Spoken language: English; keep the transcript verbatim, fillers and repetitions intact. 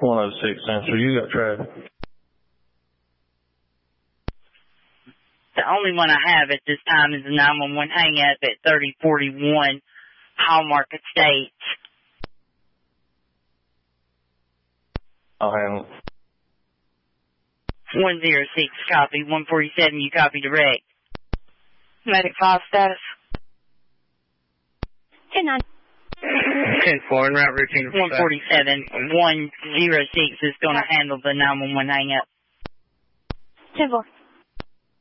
one oh six answer. You got traffic. The only one I have at this time is the nine one one hang up at thirty forty-one Hallmark Estates. I'll handle it. one oh six, copy. one forty-seven, you copy direct. Medic five status. ten nine. ten four, en route routine. one forty-seven, one oh six is going to handle the nine one one hang up. ten four.